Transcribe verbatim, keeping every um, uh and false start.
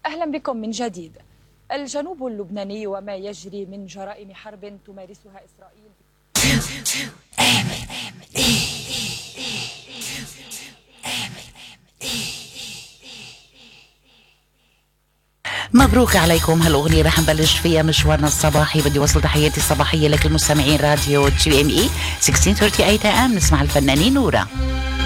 أهلا بكم من جديد. الجنوب اللبناني وما يجري من جرائم حرب تمارسها إسرائيل. مبروك عليكم. هالأغنية رح نبلش فيها مشوارنا الصباحي. بدي وصل تحياتي الصباحية لكل مستمعين راديو تي ام اي ستة عشر ثلاثين اي ام. نسمع الفنانين نورا.